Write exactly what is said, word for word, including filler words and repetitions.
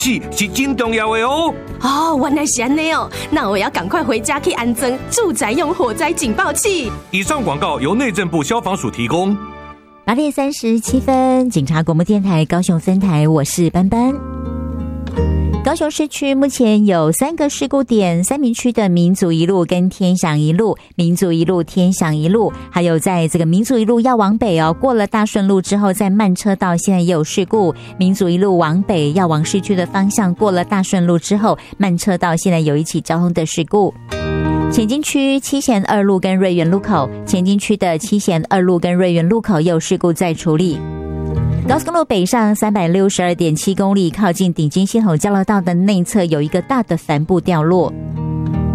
气是真重要的哦。 哦，原来是这样哦，那我要赶快回家去安装住宅用火灾警报器。 以上广告由内政部消防署提供。 八点三十七分，警察广播电台高雄分台，我是班班。高雄市区目前有三个事故点，三民区的民族一路跟天祥一路，民族一路、天祥一路，还有在这个民族一路要往北哦，过了大顺路之后，在慢车道现在也有事故。民族一路往北要往市区的方向，过了大顺路之后，慢车道现在有一起交通的事故。前进区七贤二路跟瑞园路口，前进区的七贤二路跟瑞园路口也有事故在处理。高速公路北上 三百六十二点七 公里，靠近顶尖系统交流道的内侧有一个大的帆布掉落。